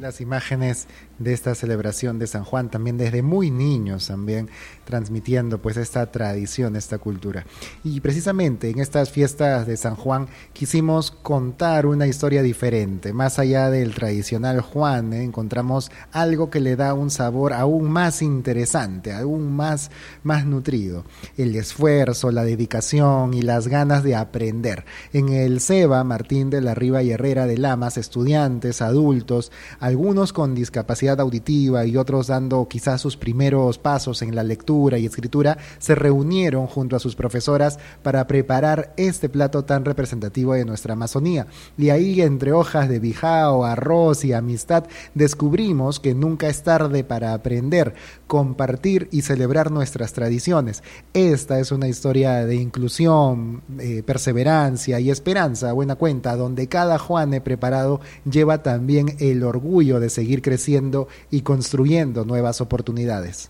las imágenes de esta celebración de San Juan, también desde muy niños, también transmitiendo pues esta tradición, esta cultura. Y precisamente en estas fiestas de San Juan quisimos contar una historia diferente. Más allá del tradicional Juan, encontramos algo que le da un sabor aún más interesante, aún más nutrido. El esfuerzo, la dedicación y las ganas de aprender. En el SEBA Martín de la Riva y Herrera de Lamas, estudiantes, adultos, algunos con discapacidad auditiva y otros dando quizás sus primeros pasos en la lectura y escritura, se reunieron junto a sus profesoras para preparar este plato tan representativo de nuestra Amazonía. Y ahí, entre hojas de bijao, arroz y amistad, descubrimos que nunca es tarde para aprender, compartir y celebrar nuestras tradiciones. Esta es una historia de inclusión, perseverancia y esperanza, buena cuenta, donde cada Juane preparado lleva también el orgullo de seguir creciendo y construyendo nuevas oportunidades.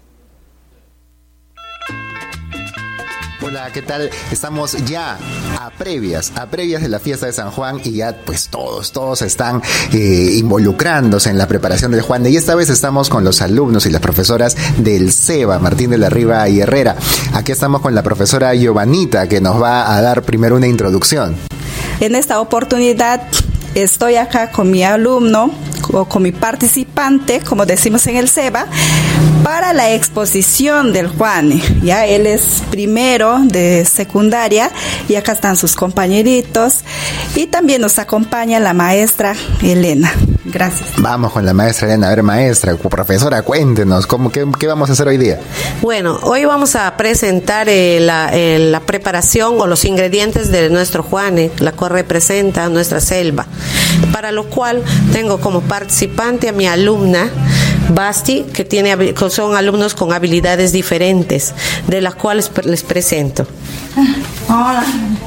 Hola, ¿qué tal? Estamos ya a previas de la fiesta de San Juan y ya pues todos están involucrándose en la preparación del Juan. Y esta vez estamos con los alumnos y las profesoras del SEBA, Martín de la Riva y Herrera. Aquí estamos con la profesora Giovanita, que nos va a dar primero una introducción. En esta oportunidad estoy acá con mi alumno o con mi participante, como decimos en el SEBA, para la exposición del Juane. Ya él es primero de secundaria y acá están sus compañeritos y también nos acompaña la maestra Elena. Gracias. Vamos con la maestra Elena. A ver, maestra, profesora, cuéntenos, ¿qué vamos a hacer hoy día? Bueno, hoy vamos a presentar la preparación o los ingredientes de nuestro Juane, la cual representa nuestra selva, para lo cual tengo como participante a mi alumna Basti, que son alumnos con habilidades diferentes, de las cuales les presento. Hola.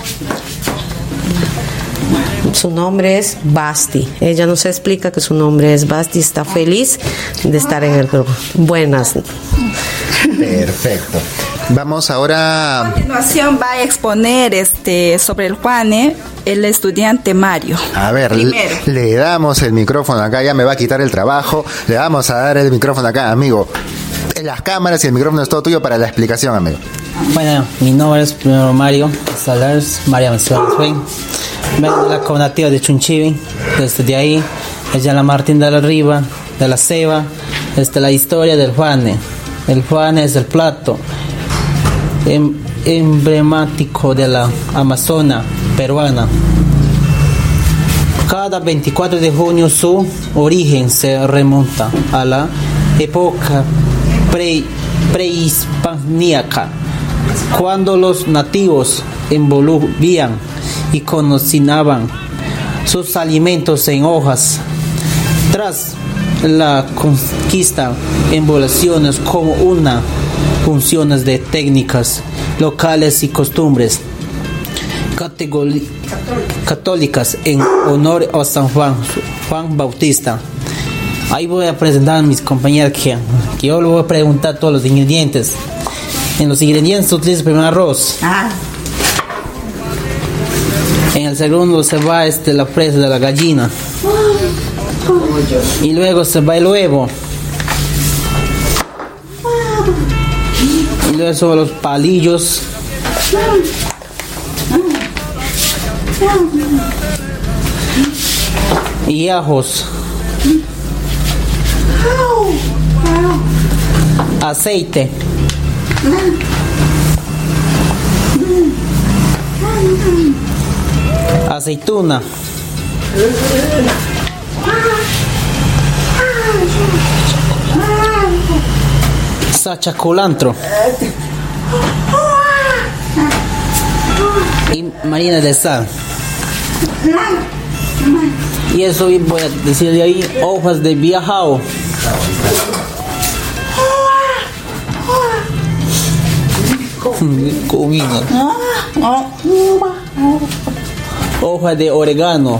Su nombre es Basti. Ella nos explica que su nombre es Basti. Está feliz de estar en el grupo. Buenas. Perfecto. Vamos ahora. A continuación va a exponer sobre el Juane el estudiante Mario. A ver, le damos el micrófono acá, ya me va a quitar el trabajo. Le vamos a dar el micrófono acá, amigo. Las cámaras y el micrófono es todo tuyo para la explicación, amigo. Bueno, mi nombre es primero Mario Salars, María Mensuel. Vengo de la cooperativa de Chunchivi. Desde ahí, ella la Martín de la Riva, de la Seba, la historia del Juane. El Juane es el plato emblemático de la Amazona peruana. Cada 24 de junio su origen se remonta a la época prehispánica, cuando los nativos envolvían y cocinaban sus alimentos en hojas. Tras la conquista, envoluciones como una funciones de técnicas locales y costumbres católicas en honor a San Juan Bautista. Ahí voy a presentar a mis compañeros que yo le voy a preguntar todos los ingredientes. En los ingredientes se utiliza primero arroz. En el segundo se va la presa de la gallina. Y luego se va el huevo. Y luego son los palillos. Y ajos. Aceite. Aceituna. Sacha culantro. Y marina de sal. Y eso voy a decir de ahí, hojas de bijao. Comida. Hoja de orégano.